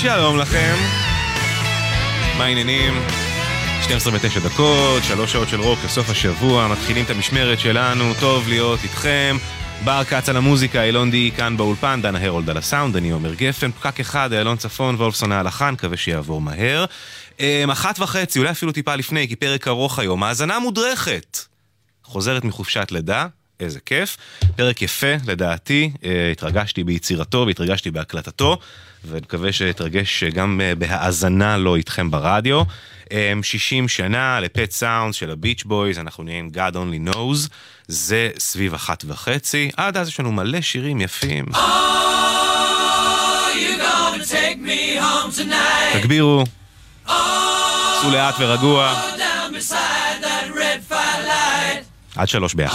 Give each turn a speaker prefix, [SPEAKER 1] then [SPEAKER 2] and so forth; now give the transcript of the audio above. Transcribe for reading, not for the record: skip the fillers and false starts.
[SPEAKER 1] שלום לכם, מה העניינים? 12:09, 3 שעות של רוק לסוף השבוע, מתחילים את המשמרת שלנו, טוב להיות איתכם. בר קץ על המוזיקה, אילון די כאן באולפן, דנה הרולד על הסאונד, אני אומר גפן, פקק אחד, אילון צפון וולפסון ההלחן, מקווה שיעבור מהר. 1:30, אולי אפילו טיפה לפני, כי פרק ארוך היום, האזנה מודרכת. חוזרת מחופשת לידה, איזה כיף. פרק יפה, לדעתי, התרגשתי ביצירתו והתרגשתי בהקלטתו, ומקווה שתרגש גם בהאזנה לו איתכם ברדיו. 60 שנה לפט סאונד של הביץ' בויז, אנחנו נהיה עם God Only Knows, זה סביב 1:30, עד אז יש לנו מלא שירים יפים. תגבירו, סעו לאט ורגוע, עד 3 ביחד.